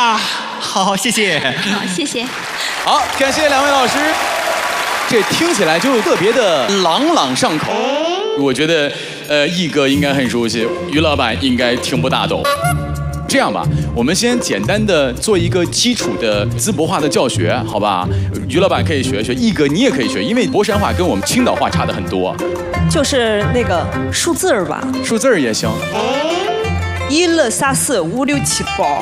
呀，好，谢谢。 好，谢谢。 好，感谢两位老师。这听起来就特别的朗朗上口。我觉得，毅哥应该很熟悉，于老板应该听不大懂。这样吧，我们先简单的做一个基础的淄博话的教学，好吧？于老板可以学学，毅哥你也可以学，因为博山话跟我们青岛话差的很多。 就是那个数字儿吧， 数字儿也行。 1、2、3、4、5、6、7、8。